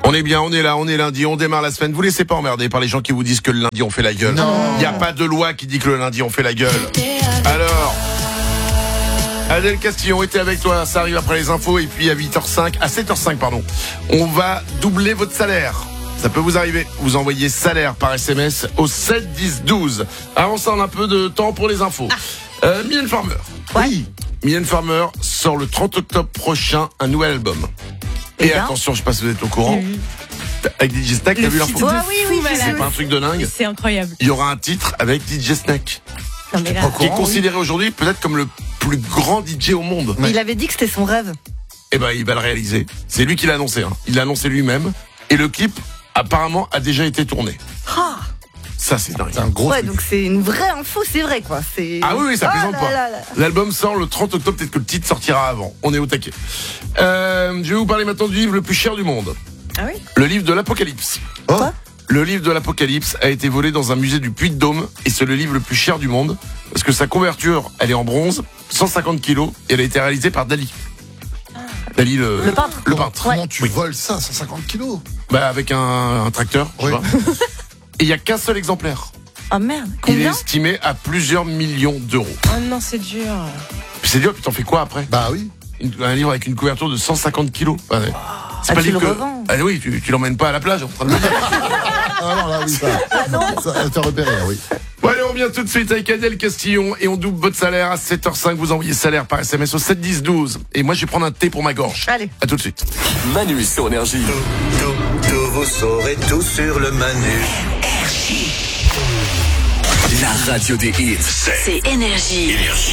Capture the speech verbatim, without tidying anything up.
On est bien, on est là, on est lundi, on démarre la semaine. Vous laissez pas emmerder par les gens qui vous disent que le lundi on fait la gueule. Il n'y a pas de loi qui dit que le lundi on fait la gueule. Alors, Adèle Castillon était avec toi, ça arrive après les infos. Et puis à huit heures cinq, à sept heures cinq pardon, on va doubler votre salaire. Ça peut vous arriver. Vous envoyez salaire par S M S au sept dix douze. Avant ça, on a un peu de temps pour les infos. Ah. Euh, Mylène Farmer. Ouais. Oui. Mylène Farmer sort le trente octobre prochain un nouvel album. Et, Et attention, je sais pas si vous êtes au courant. Mmh. Avec D J Snack, t'as vu l'info? Oh, oui, oui, c'est voilà. pas un truc de dingue. C'est incroyable. Il y aura un titre avec D J Snack. Non, mais là, qui est considéré oui. aujourd'hui peut-être comme le plus grand D J au monde. Mais il avait dit que c'était son rêve. Eh ben, il va le réaliser. C'est lui qui l'a annoncé. Hein. Il l'a annoncé lui-même. Et le clip, apparemment, a déjà été tourné. Ah. Ça, c'est dingue. C'est un gros ouais, truc. Donc c'est une vraie info, c'est vrai, quoi. C'est... Ah oui, oui, ça oh plaisante là pas. là là. L'album sort le trente octobre, peut-être que le titre sortira avant. On est au taquet. Euh, je vais vous parler maintenant du livre le plus cher du monde. Ah oui? Le livre de l'Apocalypse. Oh. Quoi? Le livre de l'Apocalypse a été volé dans un musée du Puy-de-Dôme et c'est le livre le plus cher du monde parce que sa couverture, elle est en bronze, cent cinquante kilos et elle a été réalisée par Dali. Dali le, le peintre. Le peintre. Comment tu oui. voles ça, cent cinquante kilos? Bah avec un, un tracteur. Oui. Et il y a qu'un seul exemplaire. Ah oh merde. Il est Combien? estimé à plusieurs millions d'euros. Oh non, c'est dur. Puis c'est dur, puis t'en fais quoi après? Bah oui. Une, un livre avec une couverture de cent cinquante kilos. Ouais. C'est ah, pas tu le que... revends. Ah oui, tu, tu l'emmènes pas à la plage en train de me dire. Ah non, là oui, ça. Ah non. Ça, elle t'a repéré, oui. Bon allez, on revient tout de suite avec Adèle Castillon et on double votre salaire à sept heures cinq. Vous envoyez salaire par S M S au sept dix douze. Et moi, je vais prendre un thé pour ma gorge. Allez. À tout de suite. Manu sur Énergie. Tout, tout, tout, vous saurez tout sur le Manu. La radio des hits, c'est Énergie. Énergie.